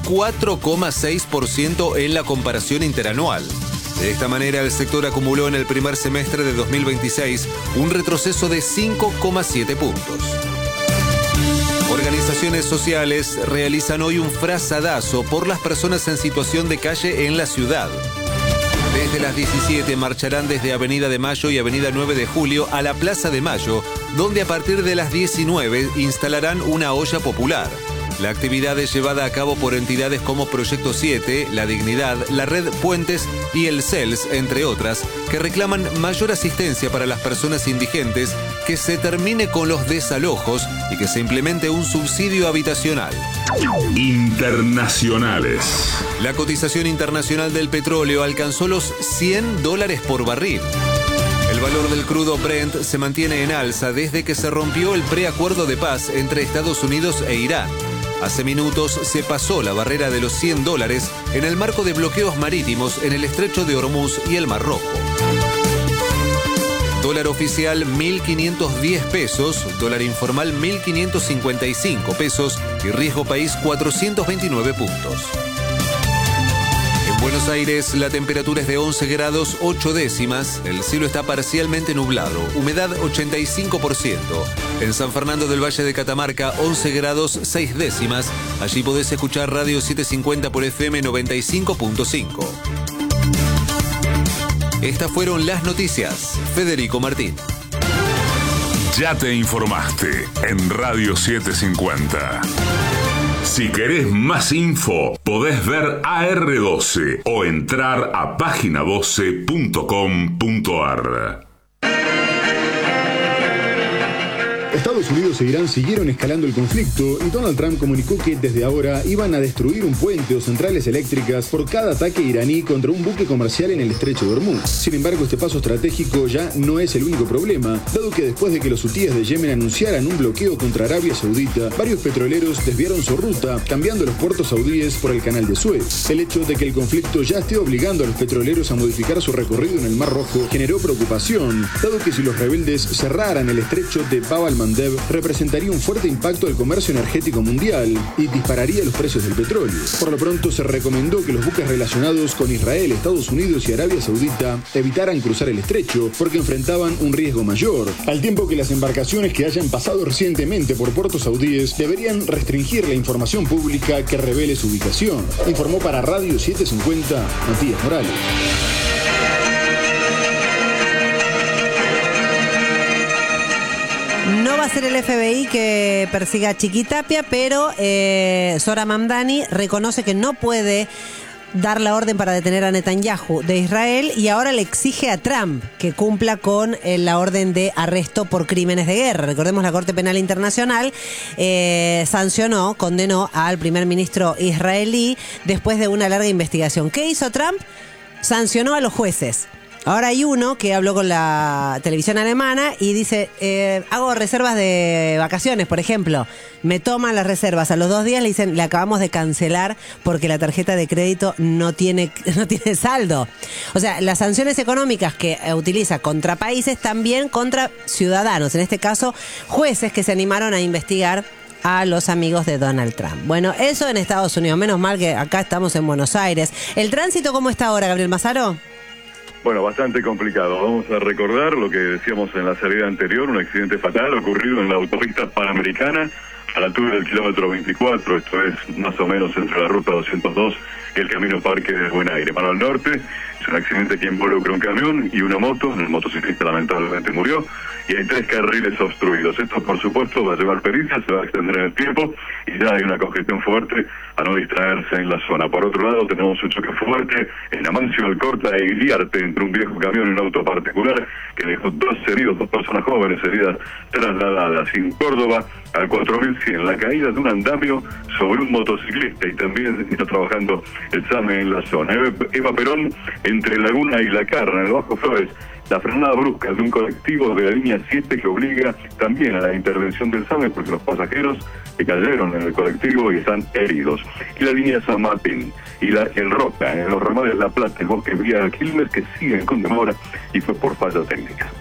4,6% en la comparación interanual. De esta manera, el sector acumuló en el primer semestre de 2026 un retroceso de 5,7 puntos. Organizaciones sociales realizan hoy un frazadazo por las personas en situación de calle en la ciudad. Desde las 17 marcharán desde Avenida de Mayo y Avenida 9 de Julio a la Plaza de Mayo, donde a partir de las 19 instalarán una olla popular. La actividad es llevada a cabo por entidades como Proyecto 7, La Dignidad, la Red Puentes y el CELS, entre otras, que reclaman mayor asistencia para las personas indigentes, que se termine con los desalojos y que se implemente un subsidio habitacional. Internacionales. La cotización internacional del petróleo alcanzó los $100 por barril. El valor del crudo Brent se mantiene en alza desde que se rompió el preacuerdo de paz entre Estados Unidos e Irán. Hace minutos se pasó la barrera de los $100 en el marco de bloqueos marítimos en el estrecho de Hormuz y el Mar Rojo. Dólar oficial 1.510 pesos, dólar informal 1.555 pesos y riesgo país 429 puntos. En Buenos Aires la temperatura es de 11 grados 8 décimas, el cielo está parcialmente nublado, humedad 85%. En San Fernando del Valle de Catamarca 11 grados 6 décimas, allí podés escuchar Radio 750 por FM 95.5. Estas fueron las noticias. Federico Martín. Ya te informaste en Radio 750. Si querés más info, podés ver AR12 o entrar a página12.com.ar. Estados Unidos e Irán siguieron escalando el conflicto y Donald Trump comunicó que desde ahora iban a destruir un puente o centrales eléctricas por cada ataque iraní contra un buque comercial en el estrecho de Hormuz. Sin embargo, este paso estratégico ya no es el único problema, dado que después de que los hutíes de Yemen anunciaran un bloqueo contra Arabia Saudita, varios petroleros desviaron su ruta, cambiando los puertos saudíes por el canal de Suez. El hecho de que el conflicto ya esté obligando a los petroleros a modificar su recorrido en el Mar Rojo generó preocupación, dado que si los rebeldes cerraran el estrecho de Bab al-Mandeb, representaría un fuerte impacto al comercio energético mundial y dispararía los precios del petróleo. Por lo pronto se recomendó que los buques relacionados con Israel, Estados Unidos y Arabia Saudita evitaran cruzar el estrecho porque enfrentaban un riesgo mayor, al tiempo que las embarcaciones que hayan pasado recientemente por puertos saudíes deberían restringir la información pública que revele su ubicación. Informó para Radio 750 Matías Morales. No va a ser el FBI que persiga a Chiquitapia, pero Zohran Mamdani reconoce que no puede dar la orden para detener a Netanyahu de Israel y ahora le exige a Trump que cumpla con la orden de arresto por crímenes de guerra. Recordemos, la Corte Penal Internacional condenó al primer ministro israelí después de una larga investigación. ¿Qué hizo Trump? Sancionó a los jueces. Ahora hay uno que habló con la televisión alemana y dice, hago reservas de vacaciones, por ejemplo. Me toman las reservas. A los 2 días le dicen, le acabamos de cancelar porque la tarjeta de crédito no tiene saldo. O sea, las sanciones económicas que utiliza contra países, también contra ciudadanos. En este caso, jueces que se animaron a investigar a los amigos de Donald Trump. Bueno, eso en Estados Unidos. Menos mal que acá estamos en Buenos Aires. ¿El tránsito cómo está ahora, Gabriel Mazaro? Bueno, bastante complicado. Vamos a recordar lo que decíamos en la salida anterior, un accidente fatal ocurrido en la autopista Panamericana a la altura del kilómetro 24, esto es más o menos entre la ruta 202 y el camino Parque del Buen Aire. Para el norte, es un accidente que involucra un camión y una moto, el motociclista lamentablemente murió, y hay 3 carriles obstruidos. Esto, por supuesto, va a llevar pericia, se va a extender en el tiempo, y ya hay una congestión fuerte a no distraerse en la zona. Por otro lado, tenemos un choque fuerte en Amancio, Alcorta e Iriarte, entre un viejo camión y un auto particular, que dejó 2 heridos, 2 personas jóvenes heridas trasladadas. En Córdoba, al 4100, la caída de un andamio sobre un motociclista, y también está trabajando el SAME en la zona. Eva Perón, entre Laguna y La Carna, en el Bajo Flores, la frenada brusca de un colectivo de la línea 7 que obliga también a la intervención del SAME porque los pasajeros que cayeron en el colectivo y están heridos. Y la línea San Martín y el Roca, en los ramales La Plata, el Bosque Vía Quilmes, que siguen con demora y fue por falla técnica.